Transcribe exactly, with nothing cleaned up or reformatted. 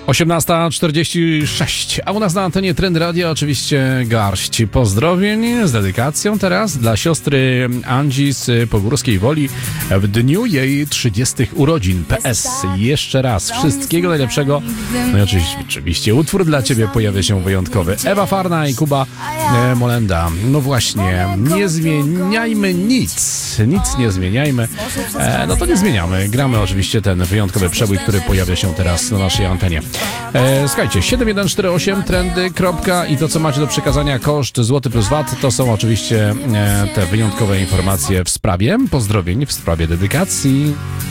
osiemnasta czterdzieści sześć, a u nas na antenie Trend Radia oczywiście garść pozdrowień z dedykacją teraz dla siostry Andzi z Pogórskiej Woli w dniu jej trzydziestych urodzin. P S. Jeszcze raz wszystkiego najlepszego. No i oczywiście, oczywiście utwór dla ciebie pojawia się wyjątkowy. Ewa Farna i Kuba e, Molenda. No właśnie, nie zmieniajmy nic. Nic nie zmieniajmy. E, no to nie zmieniamy. Gramy oczywiście ten wyjątkowy przebój, który pojawia się teraz na naszej antenie. E, słuchajcie, siedem jeden cztery osiem trendy. Kropka, i to, co macie do przekazania, koszt złoty plus V A T, to są oczywiście e, te wyjątkowe informacje w sprawie pozdrowień, w sprawie dedykacji.